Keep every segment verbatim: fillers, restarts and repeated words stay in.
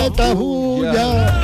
esta bulla.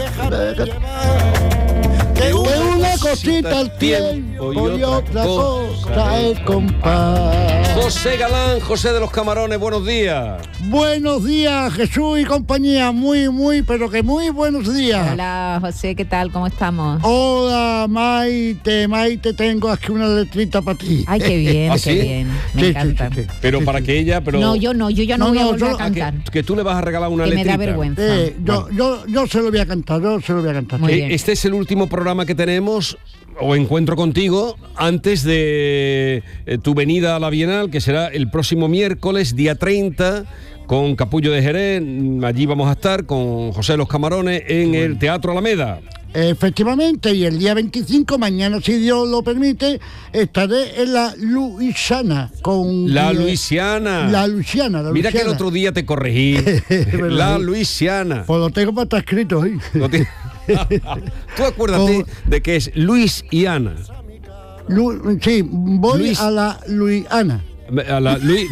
Que una cosita al tiempo y otra cosa el compás. José Galán, José de los Camarones, buenos días. Buenos días, Jesús y compañía. Muy, muy, pero que muy buenos días. Hola, José, ¿qué tal? ¿Cómo estamos? Hola, Maite, Maite, tengo aquí una letrita para ti. Ay, qué bien, ¿Ah, qué sí? bien. Me Sí, encanta. sí, sí, sí. Pero Sí, para sí. que ella, pero... No, yo no, yo ya no, No, voy a no, volver yo- a Ah, que, cantar. que tú le vas a regalar una Que me letrita. da vergüenza. Eh, yo, yo, yo se lo voy a cantar, yo se lo voy a cantar. Muy Eh, bien. Este es el último programa que tenemos, o encuentro contigo, antes de eh, tu venida a la Bienal, que será el próximo miércoles, día treinta, con Capullo de Jerez. Allí vamos a estar con José de los Camarones en el Teatro Alameda. Efectivamente, y el día veinticinco, mañana, si Dios lo permite, estaré en la Luisiana con... La eh, Luisiana. La Luisiana, la Mira que el Luisiana. otro día te corregí. verdad, La sí. Luisiana. Pues lo tengo para estar escrito ahí. Lo ti- Tú acuérdate Como- de que es Luis y Ana. Lu- sí, voy Luis. a la Luisiana. A la Luis-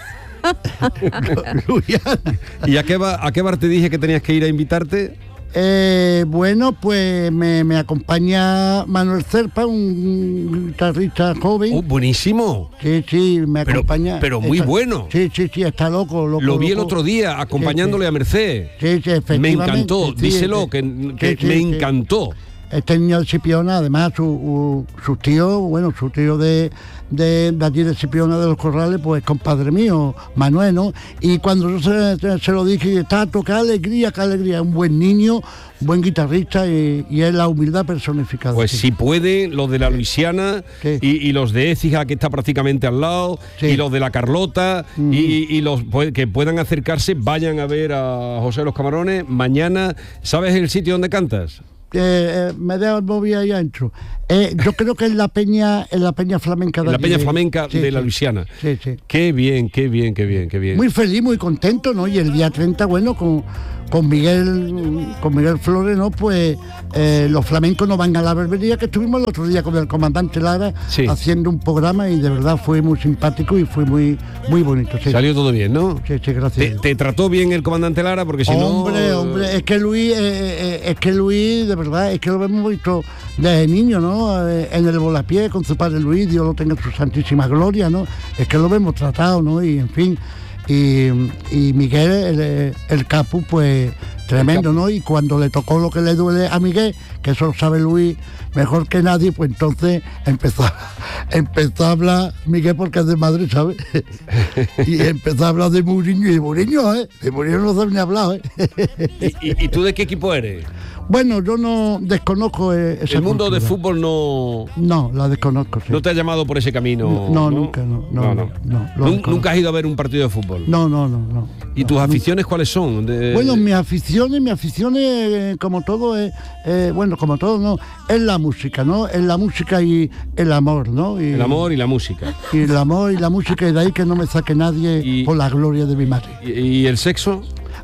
Luisiana. ¿Y a qué, va, a qué bar te dije que tenías que ir a invitarte? Eh, bueno, pues me, me acompaña Manuel Cerpa, un guitarrista joven. Oh, buenísimo. Sí, sí, me Pero- acompaña. pero muy Está- bueno. Sí, sí, sí, está loco, loco. Lo vi el loco. otro día acompañándole Sí, a Merced. Sí, sí, efectivamente. Me encantó, sí, díselo, sí. que, que Sí, sí, me sí. encantó. Este niño de Cipiona, además, su, u- su tío, bueno, su tío de, de, de allí de Cipiona de los Corrales, pues compadre mío, Manuel, ¿no? Y cuando yo se, se- se lo dije, Tato, qué alegría, qué alegría, un buen niño, buen guitarrista y, y es la humildad personificada. Pues sí. si pueden, los de la Luisiana Sí. y, y los de Écija, que está prácticamente al lado, Sí. y los de la Carlota, Mm. y, y los pues, que puedan acercarse, vayan a ver a José de los Camarones. Mañana, ¿sabes el sitio donde cantas? Eh, eh, me dejo el móvil ahí adentro. Eh, yo creo que es la peña, en la peña flamenca de En la allí Peña de- Flamenca sí, de la sí. Luisiana. Sí, sí. Qué bien, qué bien, qué bien, qué bien. Muy feliz, muy contento, ¿no? Y el día treinta, bueno, con, con Miguel con Miguel Flores, ¿no? Pues eh, los flamencos no van a la barbería, que estuvimos el otro día con el comandante Lara Sí. haciendo un programa y de verdad fue muy simpático y fue muy muy bonito. Sí, Salió todo bien, ¿no? sí, sí, ¿Te, gracias. te trató bien el comandante Lara? Porque si hombre, no... hombre, es que Luis, eh, eh, es que Luis, de verdad, es que lo hemos visto desde niño, ¿no? Eh, en el volapié con su padre Luis, Dios lo tenga en su santísima gloria, ¿no? Es que lo hemos tratado, ¿no? Y en fin, y, y Miguel, el, el capu, pues tremendo, ¿no? Y cuando le tocó lo que le duele a Miguel, que eso lo sabe Luis mejor que nadie, pues entonces empezó, empezó a hablar Miguel porque es de Madrid, ¿sabes? Y empezó a hablar de Mourinho y de Mourinho, ¿eh? De Mourinho no sabe ni hablar, ¿eh? ¿Y, y- y tú de qué equipo eres? Bueno, yo no desconozco eh, esa El mundo de cultura. fútbol no, No, la desconozco, sí. no te ha llamado por ese camino. No, nunca, no, no, no, no, lo Nun- desconozco. Nunca has ido a ver un partido de fútbol. No, no, no, no. ¿Y no, tus nunca. aficiones cuáles son? De- Bueno, mis aficiones, mis aficiones, eh, como todo, es, eh, bueno, como todo, no, es la música, ¿no? Es la música y el amor, ¿no? Y, El amor y la música. Y el amor y la música, y de ahí que no me saque nadie Y- por la gloria de mi madre. ¿Y, y el sexo?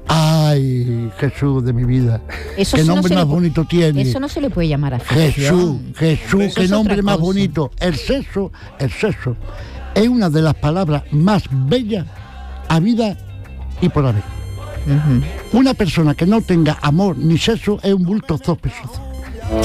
Ay, Jesús de mi vida. Eso Qué sí no nombre se le más pu- bonito tiene. Eso no se le puede llamar Jesús, afición. Jesús, Eso qué es nombre otra más cosa. bonito. El sexo, el sexo es una de las palabras más bellas a vida y por haber. Ujú. Una persona que no tenga amor ni sexo es un bulto sospechoso.